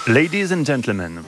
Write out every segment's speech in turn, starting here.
Ladies and gentlemen,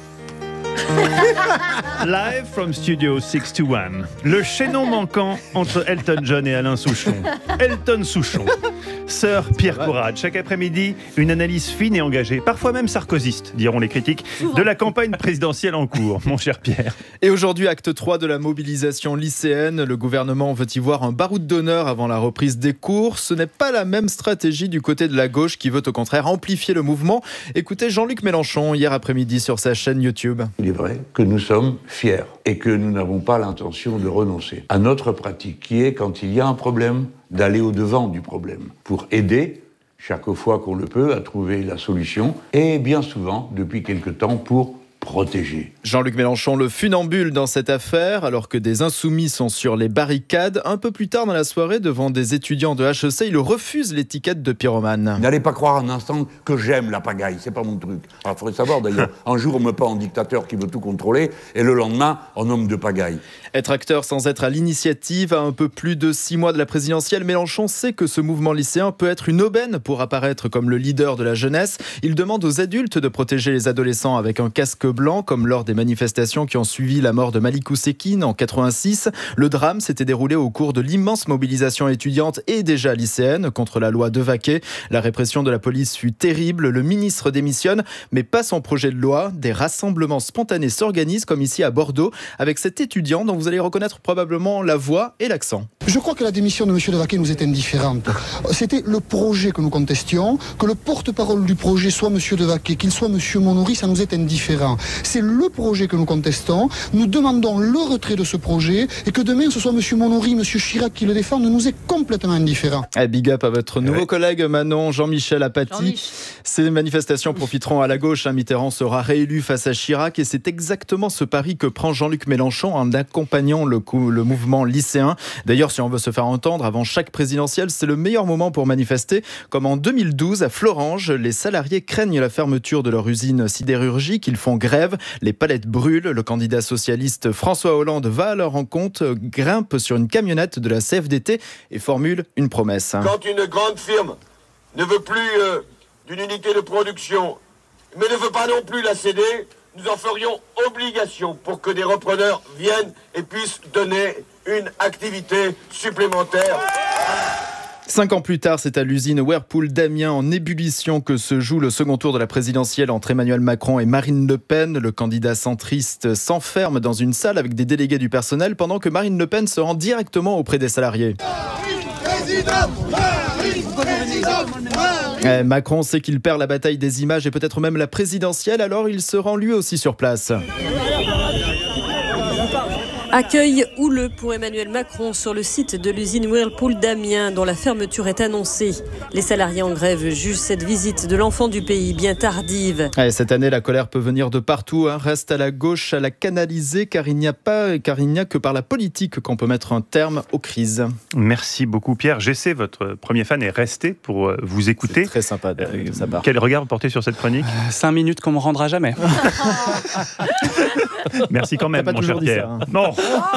live from Studio 621, le chaînon manquant entre Elton John et Alain Souchon. Elton Souchon, Sir Pierre Courade. Chaque après-midi, une analyse fine et engagée, parfois même sarkozyste, diront les critiques, de la campagne présidentielle en cours, mon cher Pierre. Et aujourd'hui, acte 3 de la mobilisation lycéenne. Le gouvernement veut y voir un baroud d'honneur avant la reprise des cours. Ce n'est pas la même stratégie du côté de la gauche qui veut au contraire amplifier le mouvement. Écoutez Jean-Luc Mélenchon hier après-midi sur sa chaîne YouTube. Il est vrai que nous sommes fiers et que nous n'avons pas l'intention de renoncer à notre pratique qui est, quand il y a un problème, d'aller au-devant du problème pour aider, chaque fois qu'on le peut, à trouver la solution et bien souvent, depuis quelque temps, pour protéger. Jean-Luc Mélenchon, le funambule dans cette affaire, alors que des insoumis sont sur les barricades. Un peu plus tard dans la soirée, devant des étudiants de HEC, il refuse l'étiquette de pyromane. N'allez pas croire un instant que j'aime la pagaille, c'est pas mon truc. Alors, il faudrait savoir d'ailleurs, un jour on me peint en dictateur qui veut tout contrôler, et le lendemain, en homme de pagaille. Être acteur sans être à l'initiative, à un peu plus de 6 mois de la présidentielle, Mélenchon sait que ce mouvement lycéen peut être une aubaine pour apparaître comme le leader de la jeunesse. Il demande aux adultes de protéger les adolescents avec un casque blanc, comme lors des manifestations qui ont suivi la mort de Malik Oussekine en 86. Le drame s'était déroulé au cours de l'immense mobilisation étudiante et déjà lycéenne contre la loi Devaquet. La répression de la police fut terrible. Le ministre démissionne, mais pas son projet de loi. Des rassemblements spontanés s'organisent, comme ici à Bordeaux, avec cet étudiant dont vous allez reconnaître probablement la voix et l'accent. Je crois que la démission de M. Devaquet nous est indifférente. C'était le projet que nous contestions. Que le porte-parole du projet soit M. Devaquet, qu'il soit M. Monory, ça nous est indifférent. C'est le projet que nous contestons. Nous demandons le retrait de ce projet et que demain ce soit M. Monory, M. Chirac qui le défendent, nous est complètement indifférent. Big up à votre nouveau collègue Manon, Jean-Michel Apathy. Ces manifestations profiteront à la gauche. Mitterrand sera réélu face à Chirac et c'est exactement ce pari que prend Jean-Luc Mélenchon en accompagnant le mouvement lycéen. D'ailleurs, si on veut se faire entendre avant chaque présidentielle, c'est le meilleur moment pour manifester. Comme en 2012 à Florange, les salariés craignent la fermeture de leur usine sidérurgique. Ils font grève. Les palettes brûlent. Le candidat socialiste François Hollande va à leur rencontre, grimpe sur une camionnette de la CFDT et formule une promesse. Quand une grande firme ne veut plus d'une unité de production, mais ne veut pas non plus la céder, nous en ferions obligation pour que des repreneurs viennent et puissent donner une activité supplémentaire. 5 ans plus tard, c'est à l'usine Whirlpool d'Amiens en ébullition que se joue le second tour de la présidentielle entre Emmanuel Macron et Marine Le Pen. Le candidat centriste s'enferme dans une salle avec des délégués du personnel pendant que Marine Le Pen se rend directement auprès des salariés. Macron sait qu'il perd la bataille des images et peut-être même la présidentielle, alors il se rend lui aussi sur place. Accueil houleux pour Emmanuel Macron sur le site de l'usine Whirlpool d'Amiens dont la fermeture est annoncée. Les salariés en grève jugent cette visite de l'enfant du pays bien tardive. Cette année, la colère peut venir de partout. Reste à la gauche à la canaliser car il n'y a que par la politique qu'on peut mettre un terme aux crises. Merci beaucoup Pierre. J'essaie, votre premier fan est resté pour vous écouter. C'est très sympa de sa part. Quel regard vous portez sur cette chronique ? 5 minutes qu'on me rendra jamais. Merci quand même, mon cher Pierre. Ça, hein. Non.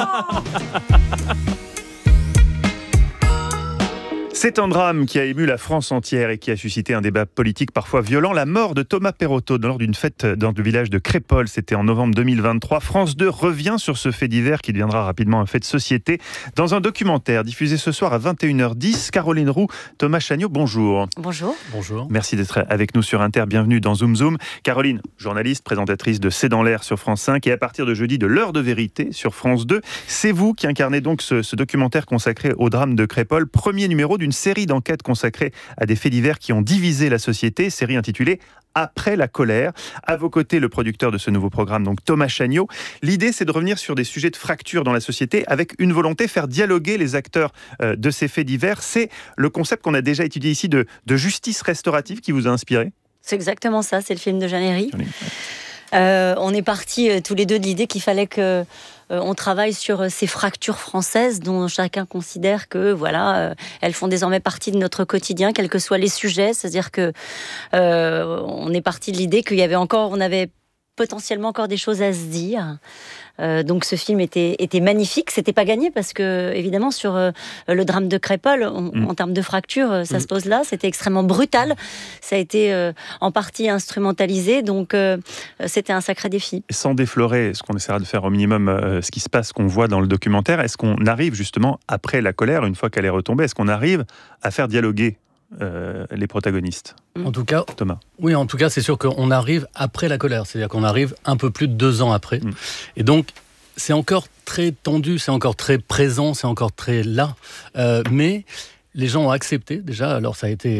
C'est un drame qui a ému la France entière et qui a suscité un débat politique parfois violent. La mort de Thomas Perrotto lors d'une fête dans le village de Crépol, c'était en novembre 2023. France 2 revient sur ce fait divers qui deviendra rapidement un fait de société dans un documentaire diffusé ce soir à 21h10. Caroline Roux, Thomas Chagnot, bonjour. Bonjour. Bonjour. Merci d'être avec nous sur Inter. Bienvenue dans Zoom Zoom. Caroline, journaliste, présentatrice de C'est dans l'air sur France 5 et à partir de jeudi de l'heure de vérité sur France 2. C'est vous qui incarnez donc ce documentaire consacré au drame de Crépol, premier numéro d'une série d'enquêtes consacrées à des faits divers qui ont divisé la société, série intitulée Après la colère. À vos côtés, le producteur de ce nouveau programme, donc Thomas Chagnot. L'idée, c'est de revenir sur des sujets de fracture dans la société avec une volonté, faire dialoguer les acteurs de ces faits divers. C'est le concept qu'on a déjà étudié ici de justice restaurative qui vous a inspiré. C'est exactement ça, c'est le film de Jeanne Herry. On est partis tous les deux de l'idée qu'il fallait que on travaille sur ces fractures françaises dont chacun considère que elles font désormais partie de notre quotidien, quels que soient les sujets. C'est-à-dire que on est parti de l'idée qu'il y avait encore, on avait potentiellement encore des choses à se dire. Donc ce film était magnifique. C'était pas gagné parce que évidemment sur le drame de Crépol, en termes de fracture, ça se pose là. C'était extrêmement brutal. Ça a été en partie instrumentalisé, donc c'était un sacré défi. Et sans déflorer, ce qu'on essaiera de faire au minimum, ce qui se passe, qu'on voit dans le documentaire, est-ce qu'on arrive justement après la colère, une fois qu'elle est retombée, est-ce qu'on arrive à faire dialoguer les protagonistes? En tout cas, Thomas. Oui, en tout cas, c'est sûr qu'on arrive après la colère, c'est-à-dire qu'on arrive un peu plus de 2 ans après. Et donc, c'est encore très tendu, c'est encore très présent, c'est encore très là. Mais les gens ont accepté déjà, alors ça a été